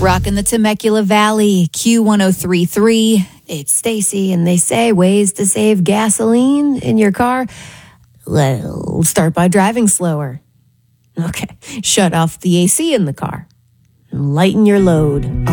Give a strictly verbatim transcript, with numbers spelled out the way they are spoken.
Rocking the Temecula Valley, Q one oh three point three. It's Stacy, and they say ways to save gasoline in your car. Well, start by driving slower. Okay, shut off the A C in the car. And lighten your load.